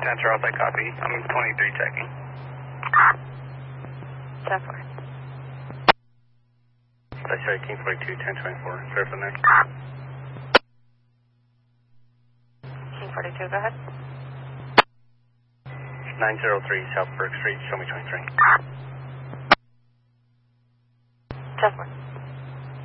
10 Charles, I copy. I'm 23 checking. 10-4. That's right, King 42, 1024. Clear from there. King 42, go ahead. 903 South Burke Street, show me 23. 10-4.